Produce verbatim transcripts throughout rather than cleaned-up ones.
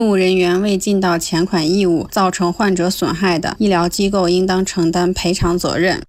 务人员未尽到前款义务，造成患者损害的，医疗机构应当承担赔偿责任。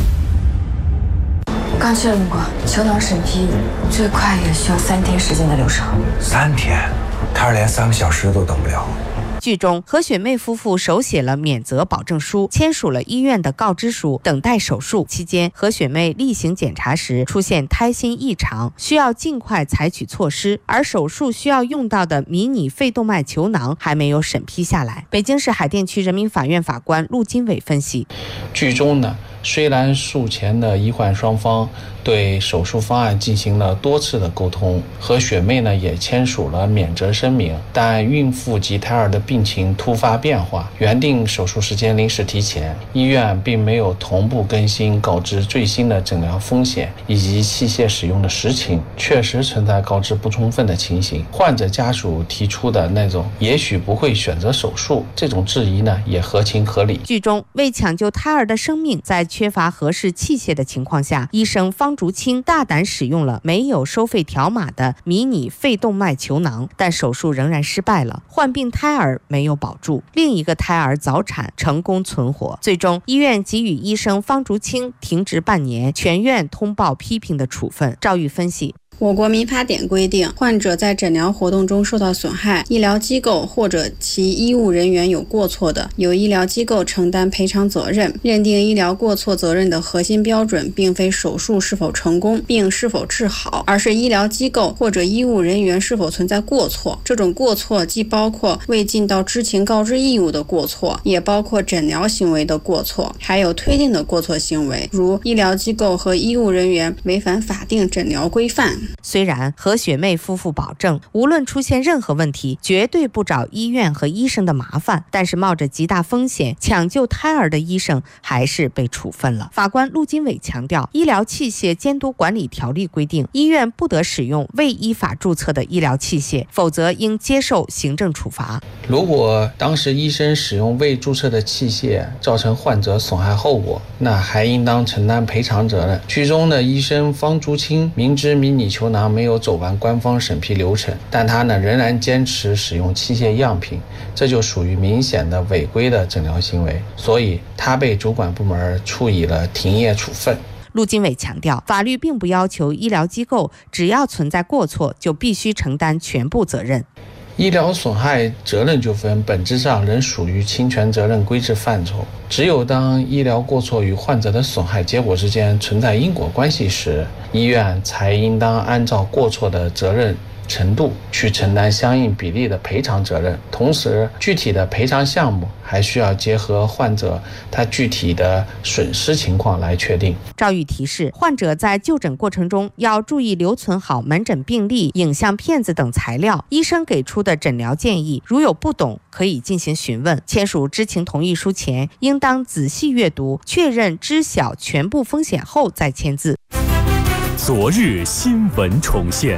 我刚确认过，球囊审批最快也需要三天时间的流程。 三天？他是连三个小时都等不了。 剧中，何雪妹夫妇手写了免责保证书，签署了医院的告知书，等待手术期间，何雪妹例行检查时出现胎心异常，需要尽快采取措施。而手术需要用到的迷你肺动脉球囊还没有审批下来。北京市海淀区人民法院法官陆金伟分析， 剧中呢，虽然术前的医患双方对手术方案进行了多次的沟通，何雪妹呢也签署了免责声明，但孕妇及胎儿的病情突发变化，原定手术时间临时提前，医院并没有同步更新告知最新的诊疗风险以及器械使用的实情，确实存在告知不充分的情形。患者家属提出的那种也许不会选择手术这种质疑呢，也合情合理。 剧中为抢救胎儿的生命，在缺乏合适器械的情况下，医生方竹清大胆使用了没有收费条码的迷你肺动脉球囊，但手术仍然失败了，患病胎儿没有保住，另一个胎儿早产成功存活。最终，医院给予医生方竹清停职半年，全院通报批评的处分。赵玉分析， 我国民法典规定，患者在诊疗活动中受到损害，医疗机构或者其医务人员有过错的，由医疗机构承担赔偿责任。认定医疗过错责任的核心标准，并非手术是否成功并是否治好，而是医疗机构或者医务人员是否存在过错。这种过错既包括未尽到知情告知义务的过错，也包括诊疗行为的过错，还有推定的过错行为，如医疗机构和医务人员违反法定诊疗规范。 虽然何雪妹夫妇保证无论出现任何问题绝对不找医院和医生的麻烦，但是冒着极大风险抢救胎儿的医生还是被处分了。法官陆金伟强调，医疗器械监督管理条例规定，医院不得使用未依法注册的医疗器械，否则应接受行政处罚。 如果当时医生使用未注册的器械造成患者损害后果，那还应当承担赔偿责任。剧中的医生方竹清明知迷你球囊没有走完官方审批流程，但他呢仍然坚持使用器械样品，这就属于明显的违规的诊疗行为，所以他被主管部门处以了停业处分。 陆金伟强调，法律并不要求医疗机构只要存在过错就必须承担全部责任。 医疗损害责任纠纷本质上仍属于侵权责任规制范畴，只有当医疗过错与患者的损害结果之间存在因果关系时，医院才应当按照过错的责任程度去承担相应比例的赔偿责任。同时，具体的赔偿项目还需要结合患者他具体的损失情况来确定。 赵玉提示，患者在就诊过程中要注意留存好门诊病历、影像片子等材料，医生给出的诊疗建议，如有不懂可以进行询问。签署知情同意书前，应当仔细阅读，确认知晓全部风险后再签字。 昨日新闻重现。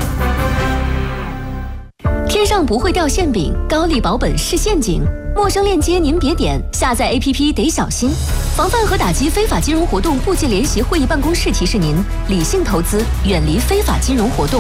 天上不会掉馅饼，高利保本是陷阱。陌生链接您别点，下载 A P P 得小心。防范和打击非法金融活动部际联席会议办公室提示您：理性投资，远离非法金融活动。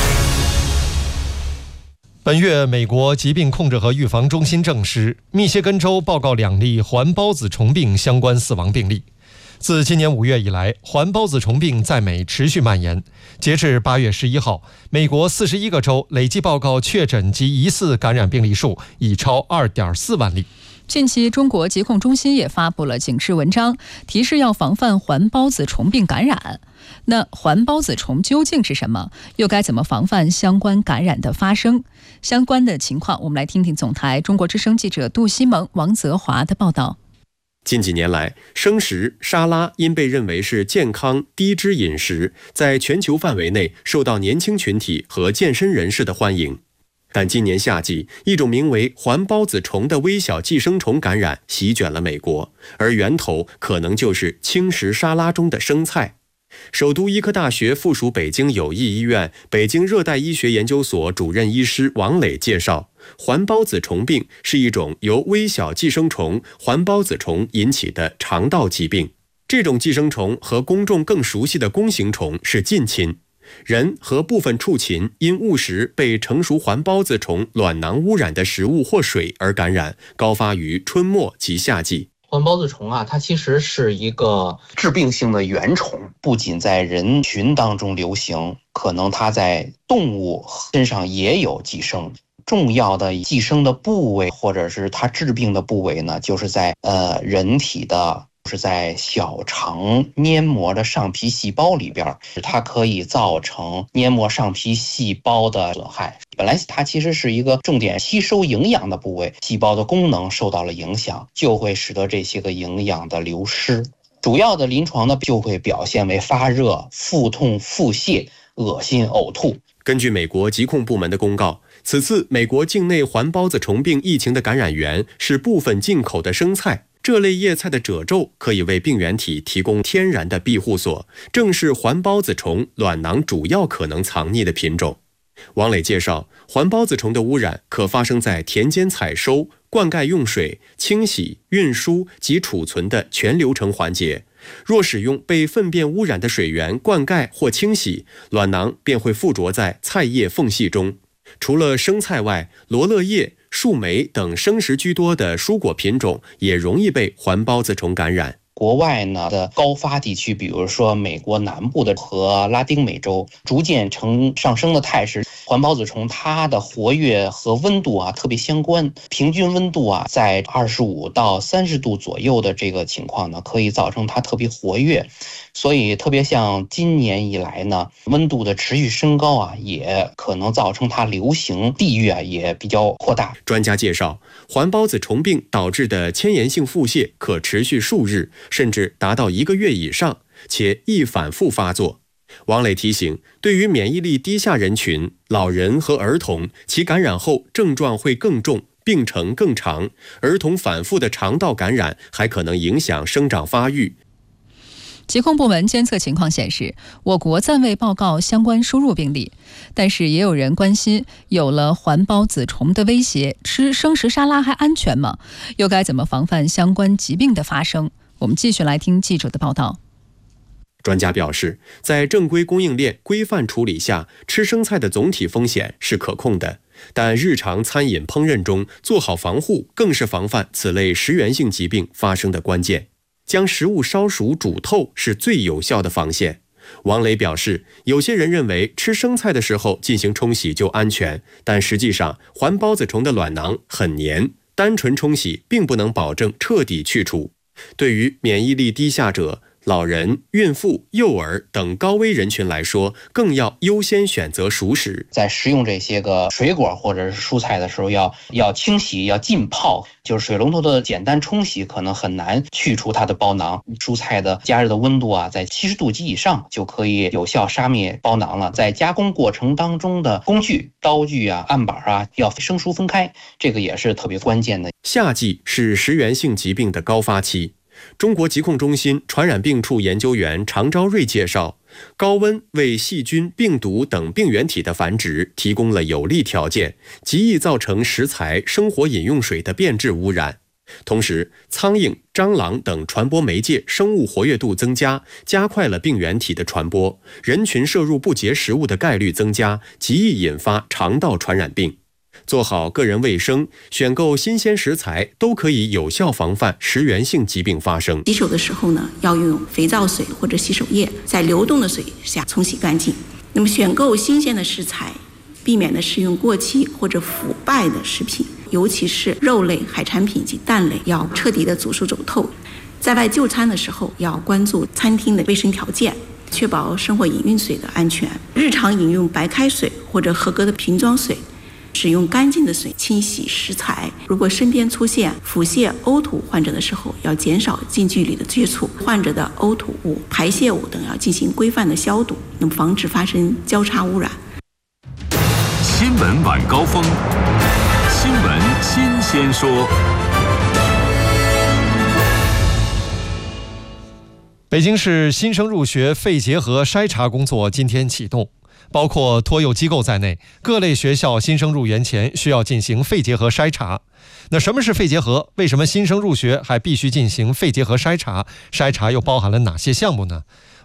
本月，美国疾病控制和预防中心证实，密歇根州报告两例环孢子虫病相关死亡病例。自今年五月以来，环孢子虫病在美持续蔓延。截至八月十一号，美国四十一个州累计报告确诊及疑似感染病例数已超二点四万例。 近期，中国疾控中心也发布了警示文章，提示要防范环孢子虫病感染。那环孢子虫究竟是什么？又该怎么防范相关感染的发生？相关的情况，我们来听听总台中国之声记者杜西蒙、王泽华的报道。 近几年来，生食、沙拉因被认为是健康低脂饮食，在全球范围内受到年轻群体和健身人士的欢迎。但今年夏季，一种名为环孢子虫的微小寄生虫感染席卷了美国，而源头可能就是轻食沙拉中的生菜。首都医科大学附属北京友谊医院北京热带医学研究所主任医师王磊介绍，环孢子虫病是一种由微小寄生虫环孢子虫引起的肠道疾病。这种寄生虫和公众更熟悉的弓形虫是近亲， 人和部分畜禽因误食被成熟环孢子虫卵囊污染的食物或水而感染，高发于春末及夏季。 环孢子虫啊，它其实是一个致病性的原虫，不仅在人群当中流行，可能它在动物身上也有寄生。重要的寄生的部位或者是它致病的部位呢，就是在呃人体的是在小肠黏膜的上皮细胞里边，它可以造成黏膜上皮细胞的损害。本来它其实是一个重点吸收营养的部位，细胞的功能受到了影响，就会使得这些个营养的流失。主要的临床呢，就会表现为发热、腹痛、腹泻、恶心、呕吐。 根据美国疾控部门的公告，此次美国境内环孢子虫病疫情的感染源是部分进口的生菜。这类叶菜的褶皱可以为病原体提供天然的庇护所，正是环孢子虫卵囊主要可能藏匿的品种。王磊介绍，环孢子虫的污染可发生在田间采收、灌溉用水、清洗、运输及储存的全流程环节。若使用被粪便污染的水源灌溉或清洗，卵囊便会附着在菜叶缝隙中。除了生菜外，罗勒叶、树莓等生食居多的蔬果品种也容易被环孢子虫感染。 国外呢的高发地区，比如说美国南部的和拉丁美洲，逐渐呈上升的态势。环孢子虫它的活跃和温度啊特别相关，平均温度啊在二十五到三十度左右的这个情况呢，可以造成它特别活跃。所以特别像今年以来呢，温度的持续升高啊，也可能造成它流行地域啊也比较扩大。 专家介绍，环孢子虫病导致的迁延性腹泻可持续数日，甚至达到一个月以上，且易反复发作。王磊提醒，对于免疫力低下人群、老人和儿童，其感染后症状会更重，病程更长，儿童反复的肠道感染还可能影响生长发育。 疾控部门监测情况显示，我国暂未报告相关输入病例，但是也有人关心，有了环孢子虫的威胁，吃生食沙拉还安全吗？又该怎么防范相关疾病的发生？我们继续来听记者的报道。 专家表示，在正规供应链规范处理下，吃生菜的总体风险是可控的，但日常餐饮烹饪中做好防护，更是防范此类食源性疾病发生的关键。将食物烧熟煮透是最有效的防线。王磊表示，有些人认为吃生菜的时候进行冲洗就安全，但实际上环孢子虫的卵囊很黏，单纯冲洗并不能保证彻底去除。对于免疫力低下者、老人、孕妇、幼儿等高危人群来说，更要优先选择熟食。 在食用这些个水果或者是蔬菜的时候，要要清洗，要浸泡，就是水龙头的简单冲洗可能很难去除它的包囊。蔬菜的加热的温度啊，在七十度及以上就可以有效杀灭包囊了。在加工过程当中的工具、刀具啊、案板啊，要生疏分开，这个也是特别关键的。 夏季是食源性疾病的高发期。中国疾控中心传染病处研究员常昭瑞介绍，高温为细菌、病毒等病原体的繁殖提供了有利条件，极易造成食材、生活饮用水的变质污染。同时，苍蝇、蟑螂等传播媒介生物活跃度增加，加快了病原体的传播，人群摄入不洁食物的概率增加，极易引发肠道传染病。做好个人卫生，选购新鲜食材，都可以有效防范食源性疾病发生。 洗手的时候呢，要用肥皂水或者洗手液，在流动的水下冲洗干净。那么选购新鲜的食材，避免的食用过期或者腐败的食品，尤其是肉类、海产品及蛋类，要彻底的煮熟走透。在外就餐的时候，要关注餐厅的卫生条件，确保生活饮用水的安全。日常饮用白开水或者合格的瓶装水，使用干净的水清洗食材。如果身边出现腹泻、呕吐患者的时候，要减少近距离的接触，患者的呕吐物、排泄物等要进行规范的消毒，那么防止发生交叉污染。 新闻晚高峰，新闻新鲜说。 北京市新生入学肺结核筛查工作今天启动。包括托幼机构在内，各类学校新生入园前需要进行肺结核筛查。那什么是肺结核？为什么新生入学还必须进行肺结核筛查？筛查又包含了哪些项目呢？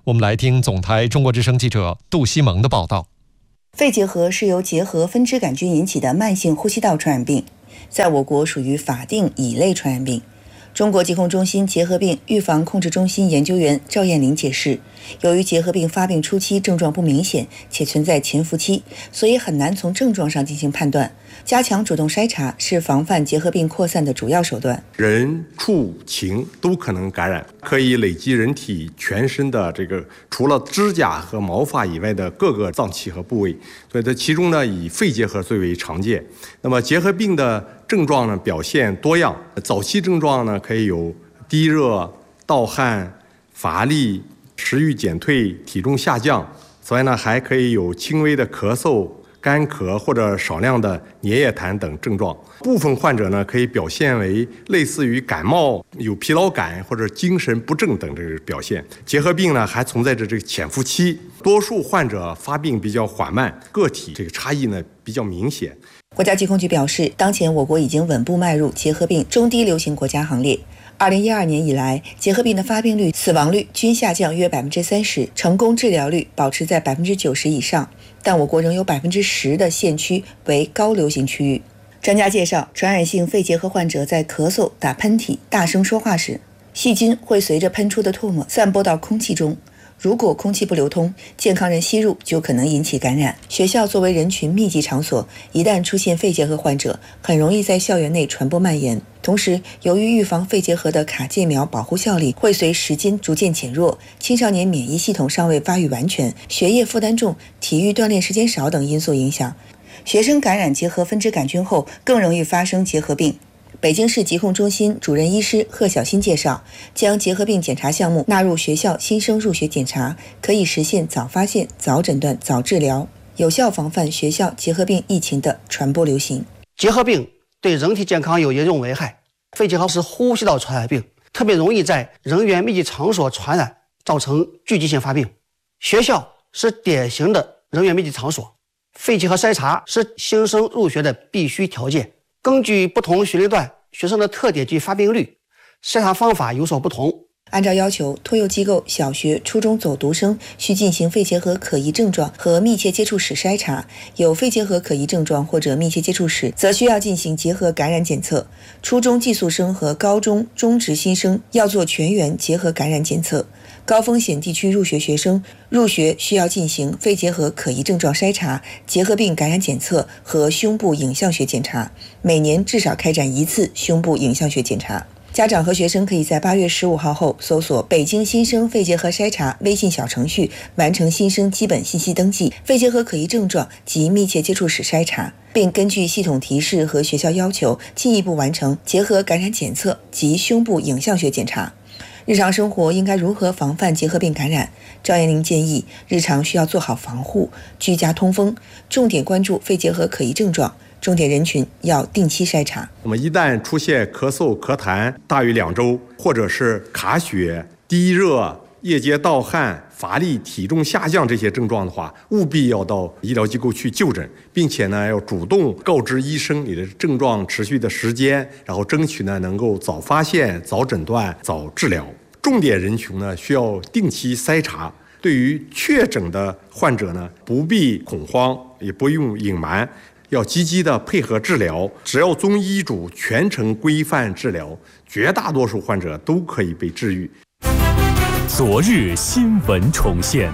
我们来听总台中国之声记者杜西蒙的报道。 肺结核是由结核分支杆菌引起的慢性呼吸道传染病，在我国属于法定乙类传染病。中国疾控中心结核病预防控制中心研究员赵艳玲解释，由于结核病发病初期症状不明显且存在潜伏期，所以很难从症状上进行判断。加强主动筛查是防范结核病扩散的主要手段。 人、畜、禽都可能感染，可以累积人体全身的这个除了指甲和毛发以外的各个脏器和部位，所以这其中呢，以肺结核最为常见。那么结核病的症状呢表现多样，早期症状呢可以有低热、盗汗、乏力、食欲减退、体重下降。此外呢，还可以有轻微的咳嗽、干咳或者少量的粘液痰等症状。部分患者呢可以表现为类似于感冒、有疲劳感或者精神不振等这个表现。结核病呢还存在着这个潜伏期，多数患者发病比较缓慢，个体这个差异呢比较明显。 国家疾控局表示，当前我国已经稳步迈入结核病中低流行国家行列。二零一二年以来，结核病的发病率、死亡率均下降约百分之三十，成功治疗率保持在百分之九十以上。但我国仍有百分之十的县区为高流行区域。专家介绍，传染性肺结核患者在咳嗽、打喷嚏、大声说话时，细菌会随着喷出的唾沫散播到空气中。如果空气不流通，健康人吸入就可能引起感染。学校作为人群密集场所，一旦出现肺结核患者，很容易在校园内传播蔓延。同时，由于预防肺结核的卡介苗保护效力会随时间逐渐减弱，青少年免疫系统尚未发育完全，学业负担重，体育锻炼时间少等因素影响，学生感染结核分支杆菌后更容易发生结核病。北京市疾控中心主任医师贺小新介绍，将结核病检查项目纳入学校新生入学检查，可以实现早发现、早诊断、早治疗，有效防范学校结核病疫情的传播流行。 结核病对人体健康有严重危害，肺结核是呼吸道传染病，特别容易在人员密集场所传染，造成聚集性发病。学校是典型的人员密集场所，肺结核筛查是新生入学的必须条件。根据不同学龄段学生的特点及发病率，筛查方法有所不同。 按照要求，托幼机构小学、初中走读生需进行肺结核可疑症状和密切接触史筛查，有肺结核可疑症状或者密切接触史，则需要进行结核感染检测。初中寄宿生和高中中职新生要做全员结核感染检测。高风险地区入学学生入学需要进行肺结核可疑症状筛查、结核病感染检测和胸部影像学检查，每年至少开展一次胸部影像学检查。家长和学生可以在八月十五号后搜索北京新生肺结核筛查微信小程序，完成新生基本信息登记、肺结核可疑症状及密切接触史筛查，并根据系统提示和学校要求进一步完成结核感染检测及胸部影像学检查。日常生活应该如何防范结核病感染？赵艳玲建议，日常需要做好防护，居家通风，重点关注肺结核可疑症状，重点人群要定期筛查。 那么一旦出现咳嗽、咳痰大于两周，或者是卡血、低热、夜间盗汗、乏力、体重下降这些症状的话，务必要到医疗机构去就诊，并且呢要主动告知医生你的症状持续的时间，然后争取呢能够早发现、早诊断、早治疗。重点人群呢需要定期筛查。对于确诊的患者呢，不必恐慌，也不用隐瞒，要积极的配合治疗。只要遵医嘱，全程规范治疗，绝大多数患者都可以被治愈。 昨日新闻重现。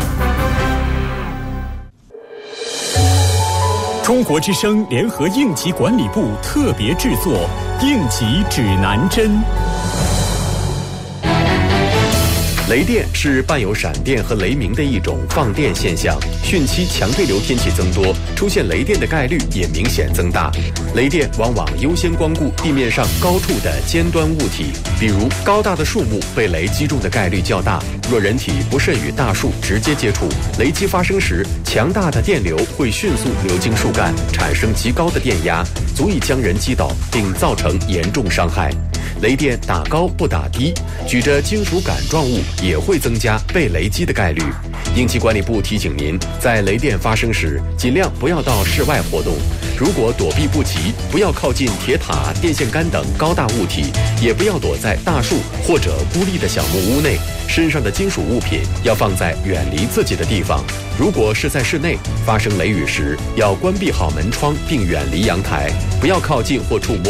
中国之声联合应急管理部特别制作《应急指南针》。 雷电是伴有闪电和雷鸣的一种放电现象，汛期强对流天气增多，出现雷电的概率也明显增大。雷电往往优先光顾地面上高处的尖端物体，比如高大的树木被雷击中的概率较大。若人体不慎与大树直接接触，雷击发生时，强大的电流会迅速流经树干，产生极高的电压，足以将人击倒并造成严重伤害。 雷电打高不打低，举着金属杆状物也会增加被雷击的概率。应急管理部提醒您，在雷电发生时，尽量不要到室外活动。如果躲避不及，不要靠近铁塔、电线杆等高大物体，也不要躲在大树或者孤立的小木屋内。身上的金属物品要放在远离自己的地方。如果是在室内，发生雷雨时，要关闭好门窗并远离阳台，不要靠近或触摸